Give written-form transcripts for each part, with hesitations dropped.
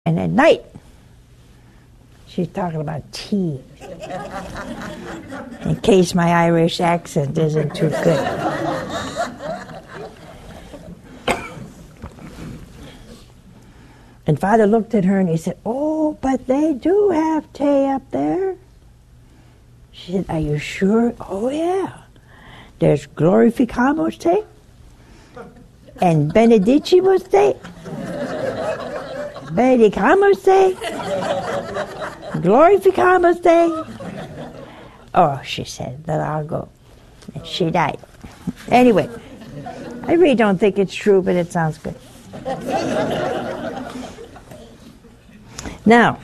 And at night, she's talking about tea. In case my Irish accent isn't too good. And Father looked at her and he said, "Oh, but they do have tea up there." She said, "Are you sure?" "Oh, yeah. There's Glorificamus tea and Benedicimus tea. Benedicamus tea. Glorificamus tea." "Oh," she said, "then I'll go." And she died. Anyway, I really don't think it's true, but it sounds good. Now,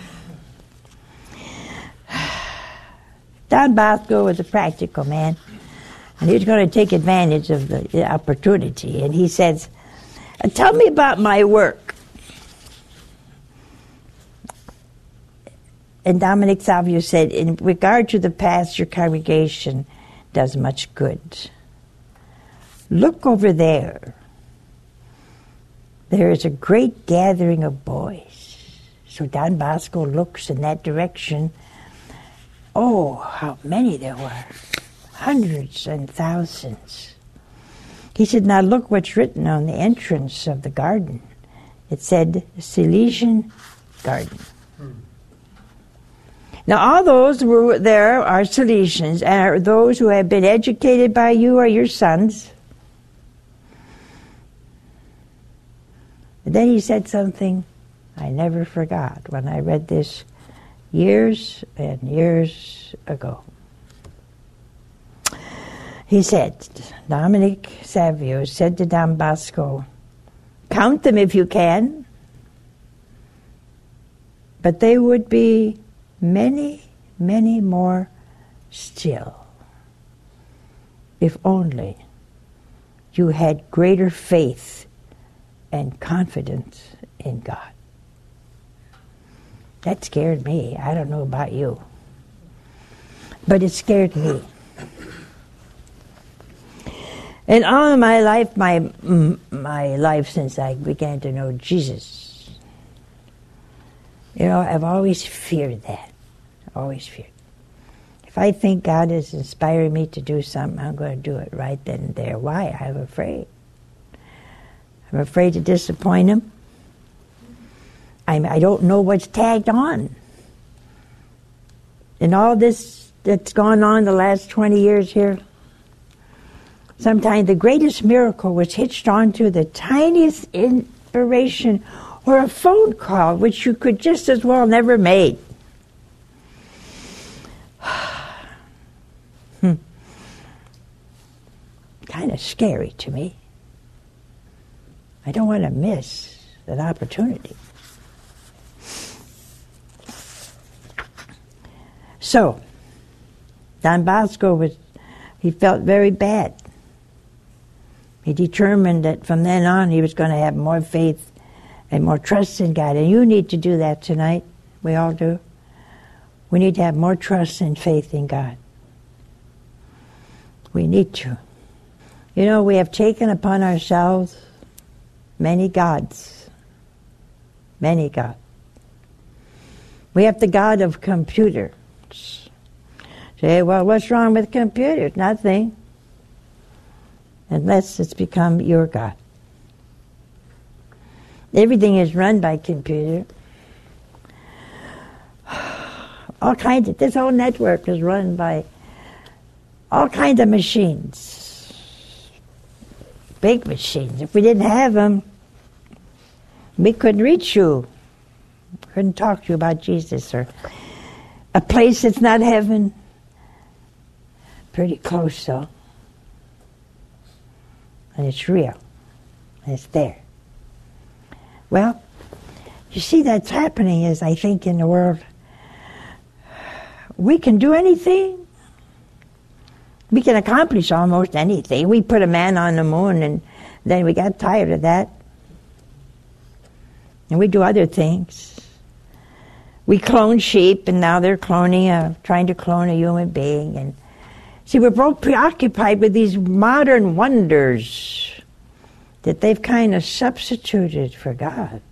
Don Bosco was a practical man, and he was going to take advantage of the opportunity. And he says, "Tell me about my work." And Dominic Savio said, "In regard to the past, your congregation does much good. Look over there. There is a great gathering of boys." So Don Bosco looks in that direction. Oh, how many there were. Hundreds and thousands. He said, "Now look what's written on the entrance of the garden." It said, "Salesian Garden." Now all those who were there are Salesians, and are those who have been educated by you are your sons. And then he said something I never forgot when I read this years and years ago. He said, Dominic Savio said to Don Bosco, "Count them if you can, but they would be many, many more still if only you had greater faith and confidence in God." That scared me. I don't know about you, but it scared me. And all of my life, my life since I began to know Jesus, I've always feared that. Always feared. If I think God is inspiring me to do something, I'm going to do it right then and there. Why? I'm afraid. I'm afraid to disappoint Him. I don't know what's tagged on. And all this that's gone on the last 20 years here, sometimes the greatest miracle was hitched onto the tiniest inspiration or a phone call, which you could just as well never made. Kind of scary to me. I don't want to miss that opportunity. So, Don Bosco he felt very bad. He determined that from then on he was going to have more faith and more trust in God. And you need to do that tonight. We all do. We need to have more trust and faith in God. We need to. We have taken upon ourselves many gods. Many gods. We have the God of computers. Say, well, what's wrong with computers? Nothing. Unless it's become your God. Everything is run by computer. All kinds of, this whole network is run by all kinds of machines. Big machines. If we didn't have them, we couldn't reach you. Couldn't talk to you about Jesus or a place that's not heaven. Pretty close, though. And it's real. And it's there. Well, you see that's happening is, I think, in the world. We can do anything. We can accomplish almost anything. We put a man on the moon and then we got tired of that. And we do other things. We clone sheep and now they're trying to clone a human being. And see, we're both preoccupied with these modern wonders that they've kind of substituted for God.